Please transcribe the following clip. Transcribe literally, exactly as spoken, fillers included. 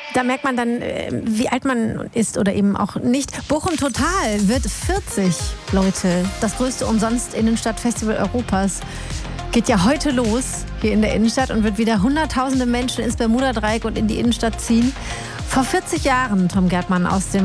Da merkt man dann, wie alt man ist oder eben auch nicht. Bochum Total wird vierzig, Leute. Das größte Umsonst-Innenstadt-Festival Europas geht ja heute los hier in der Innenstadt und wird wieder hunderttausende Menschen ins Bermuda-Dreieck und in die Innenstadt ziehen. Vor vierzig Jahren, Tom Gerdmann, aus dem